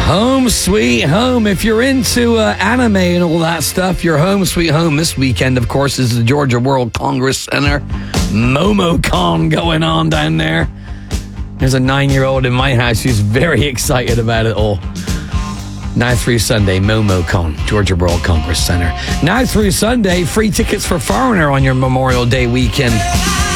Home sweet home. If you're into anime and all that stuff, your home sweet home this weekend, of course, is the Georgia World Congress Center. MomoCon going on down there. There's a 9-year-old in my house who's very excited about it all. Now through Sunday, MomoCon, Georgia World Congress Center. Now through Sunday, free tickets for Foreigner on your Memorial Day weekend.